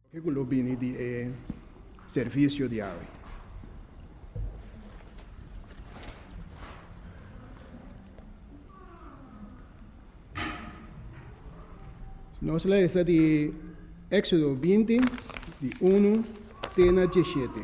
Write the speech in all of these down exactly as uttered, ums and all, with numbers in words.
che globini di eh, servizio di ave. Nós lemos de Éxodo vinte, de um até dezessete.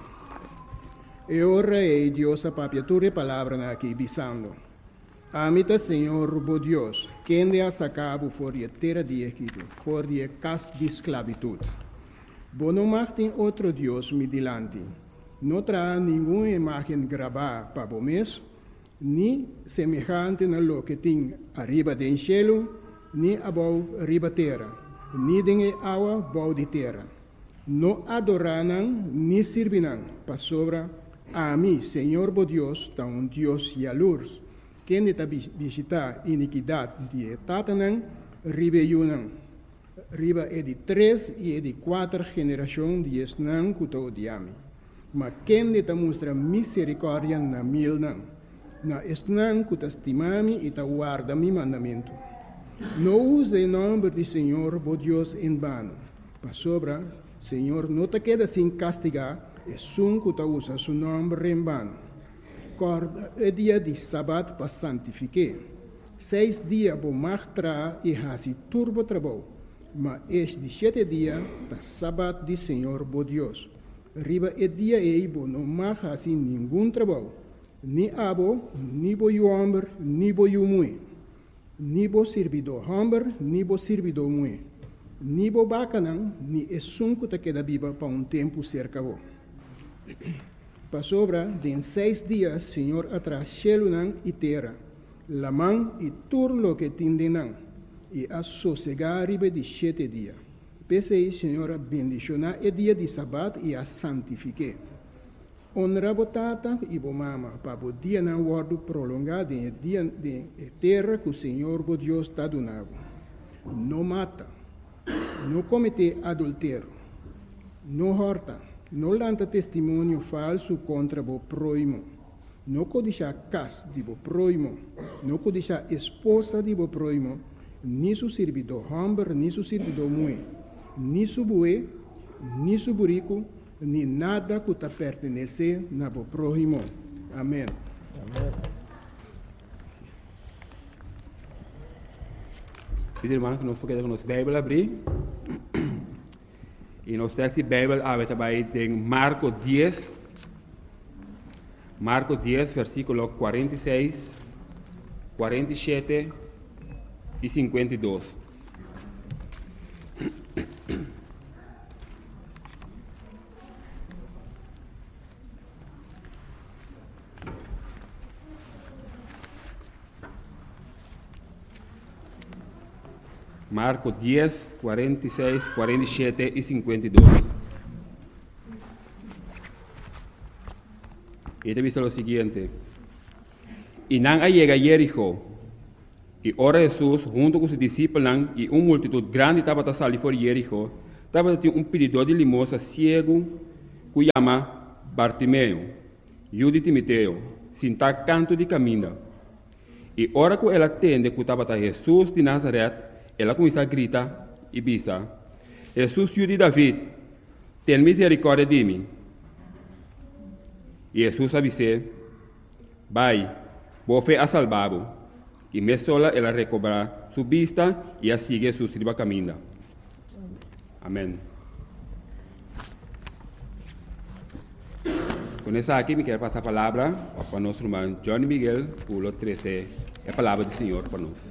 E ora é Deus a papiatura palavra aqui, bisando. Amita Senhor, bo Deus, quem de a sacabo for de terra de Egito, for de casa de esclavitud. Bo não martem outro Deus me dilante. Não terá nenhuma imagem gravada para o mês, nem semelhante na lo que tem arriba do cielo, nem abaixo arriba terra, nem de água abaixo de terra. Não adorarão, nem servirão para sobra a mim, Senhor bo Deus, tá um Deus jalurs, quem está visitar iniquidade de Tatanã, riba yunã. Riba é de três e é de quatro gerações de esnã que te odiame. Mas quem está mostra misericórdia na mil não. Na esnã que te estimame e te guarda mi mandamento. Não use o nome do Senhor, bo Deus, em vano. Para sobra, Senhor, não te queda sem castigar, é sum que te usa seu nome em vano. Corda é dia de sábado para santificar. Seis dias vou martrar e hasi turbo trabalho. Mas este de sete dias, da sábado de Senhor, bo Deus. Riba é dia e bo não mar hasi nenhum trabalho. Ni abo, ni bo homem, ni bo mulher. Ni bo servidor homem, ni bo servidor mulher. Ni bo bacanão, ni é sunco que queda viva para um tempo cerca bo. Para sobra, de seis dias, Senhor atrás céu e terra, la mão e tudo lo que tindenão, e a sossegar riba de sete dias. Pensei, Senhor, bendicionar o dia de sábado e a santifique. Honra botata e bo mama, para o dia não guardo prolongado em dia de terra que o Senhor, bo Deus, está donado. Não mata, não comete adultério, não horta, não lanta testemunho falso contra o próximo, não codiça casa de o próximo, não codiça esposa de o próximo, nem seu servidor homem, nem seu servidor mulher, nem seu boi, nem seu burico, nem nada que te pertenece na o próximo. Amém. Amém. Pedi irmão que nós podemos a nossa Bíblia abrir. E nós temos a Bíblia aberta em Marcos dez. Marcos dez, versículo quarenta e seis, quarenta e sete e cinquenta e dois. Marcos dez, quarenta e seis, quarenta e sete e cinquenta e dois. E te visto lo siguiente. E não llega a Jericó. E ora Jesus, junto com os discípulos e uma multitud grande, estava a sair fora de Jericó. Estava um pedidor de limosna cego, que chama Bartimeu, filho de Timoteo, sentado canto de caminho. E ora que ela atende que estava Jesus de Nazaré, ela começa a gritar e bisa: Jesus, filho de David, tem misericórdia de mim. E Jesus avisou: vai, vou fé a salvá-lo. E me sola ela recobra sua vista e a sigue Jesus riba caminho. Amém. Com essa aqui, me quero passar a palavra para o nosso irmão Johnny Miguel, por treze, a palavra do Senhor para nós.